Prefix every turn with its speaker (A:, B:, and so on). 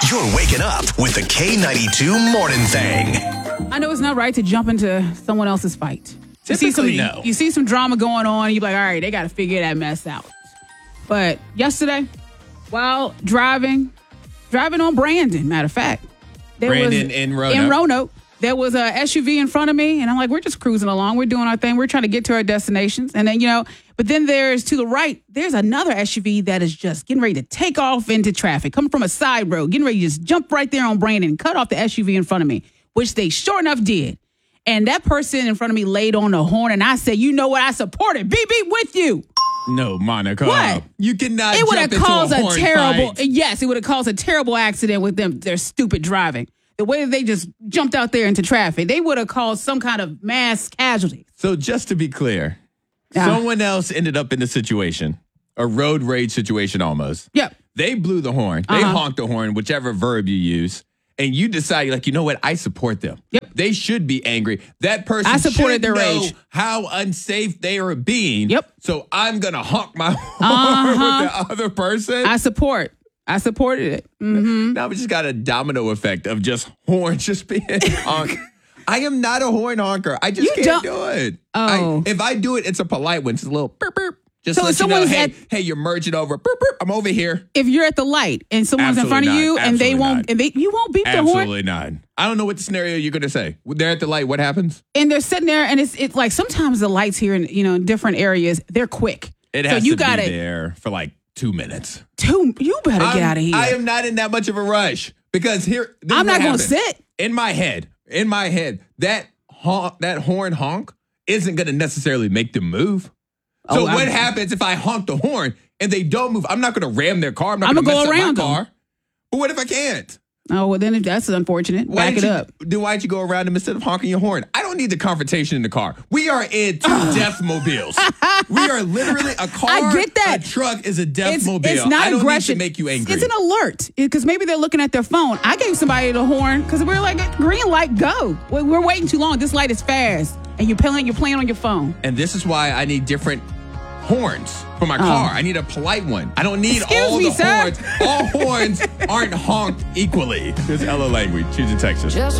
A: You're waking up with the K92 Morning Thing.
B: I know it's not right to jump into someone else's fight.
C: Typically, no.
B: You see some drama going on, you're like, all right, they got to figure that mess out. But yesterday, while driving on Brandon, matter of fact,
C: in
B: Roanoke, there was a SUV in front of me, and I'm like, we're just cruising along. We're doing our thing. We're trying to get to our destinations. And then, but then there's to the right, there's another SUV that is just getting ready to take off into traffic, coming from a side road, getting ready to just jump right there on Brandon and cut off the SUV in front of me, which they sure enough did. And that person in front of me laid on the horn, and I said, you know what? I supported BB with you.
C: No, Monica.
B: What?
C: You cannot
B: It would
C: jump
B: have
C: into
B: caused
C: a horn
B: terrible,
C: fight.
B: yes, it would have caused a terrible accident with their stupid driving. The way that they just jumped out there into traffic, they would have caused some kind of mass casualty.
C: So just to be clear, someone else ended up in the situation, a road rage situation almost.
B: Yep.
C: They blew the horn. They honked the horn, whichever verb you use. And you decide, like, you know what? I support them.
B: Yep.
C: They should be angry. That person
B: I supported
C: should
B: their
C: know
B: rage.
C: how unsafe they are being.
B: Yep.
C: So I'm going to honk my horn with the other person.
B: I supported it. Mm-hmm.
C: Now we just got a domino effect of just horns just being honked. I am not a horn honker. I just can't do it.
B: Oh.
C: If I do it, it's a polite one. It's a little burp, burp. Just
B: So
C: let
B: if
C: you know,
B: someone's
C: hey, you're merging over. Burp, burp. I'm over here.
B: If you're at the light and someone's in front of
C: Absolutely
B: you
C: not.
B: and they
C: Absolutely
B: won't,
C: not.
B: and you won't beep the horn,
C: Absolutely not. I don't know what the scenario you're going to say. They're at the light. What happens?
B: and they're sitting there, and it's like sometimes the lights here in different areas, they're quick.
C: It
B: So
C: has
B: you
C: to
B: gotta,
C: be there for like 2 minutes.
B: You better get out of here.
C: I am not in that much of a rush because this
B: I'm
C: is
B: not
C: what
B: gonna
C: happens.
B: sit.
C: In my head, that horn honk isn't going to necessarily make them move. So what happens if I honk the horn and they don't move? I'm not going to ram their car. I'm not going to mess
B: go
C: up
B: around
C: my
B: them.
C: car. But what if I can't?
B: Oh, well, then that's unfortunate. Back it up.
C: Why'd you go around them instead of honking your horn? I don't need the confrontation in the car. We are in two death mobiles. We are literally a car.
B: I get that.
C: A truck is a death
B: It's
C: mobile.
B: not
C: I don't
B: aggression.
C: need to make you angry.
B: It's an alert because maybe they're looking at their phone. I gave somebody the horn because we're like, green light, go. We're waiting too long. This light is fast, and you're playing on your phone.
C: And this is why I need different horns for my car. I need a polite one. I don't need
B: Excuse
C: all
B: me,
C: the
B: sir.
C: horns. All horns aren't honked equally. There's Ella language. Choose a Texas.